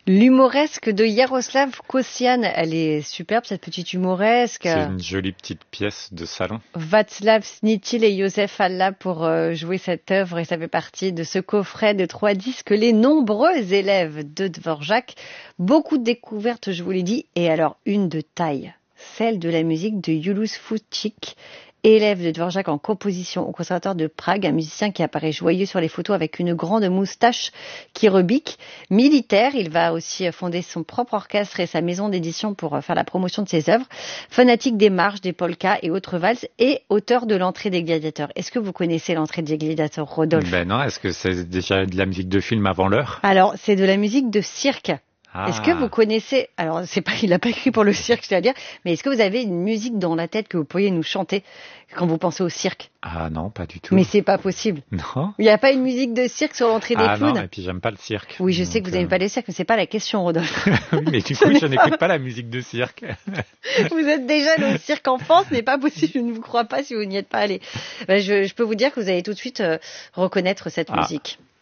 L'humoresque de Yaroslav Kosian, elle est superbe cette petite humoresque. C'est une jolie petite pièce de salon. Václav Snitil et Joseph Alla pour jouer cette œuvre et ça fait partie de ce coffret de 3 disques Les nombreux élèves de Dvorak. Beaucoup de découvertes, je vous l'ai dit, et alors une de taille, celle de la musique de Julius Fučík, élève de Dvorak en composition au Conservatoire de Prague, un musicien qui apparaît joyeux sur les photos avec une grande moustache qui rebique. Militaire, il va aussi fonder son propre orchestre et sa maison d'édition pour faire la promotion de ses œuvres. Fanatique des marches, des polkas et autres valses et auteur de l'entrée des gladiateurs. Est-ce que vous connaissez l'entrée des gladiateurs, Rodolphe? Ben non, est-ce que c'est déjà de la musique de film avant l'heure? Alors, c'est de la musique de cirque. Ah. Est-ce que vous connaissez, alors c'est pas, il n'a pas écrit pour le cirque, c'est-à-dire, mais est-ce que vous avez une musique dans la tête que vous pourriez nous chanter quand vous pensez au cirque? Ah non, pas du tout. Mais c'est pas possible. Non. Il n'y a pas une musique de cirque sur l'entrée des clowns? Ah non, et puis j'aime pas le cirque. Oui, je sais que vous n'aimez pas les cirques, mais c'est pas la question, Rodolphe. Oui, mais du coup, je n'écoute pas la musique de cirque. Vous êtes déjà allé au cirque en France, ce n'est pas possible, je ne vous crois pas si vous n'y êtes pas allé. Ben, je peux vous dire que vous allez tout de suite reconnaître cette musique.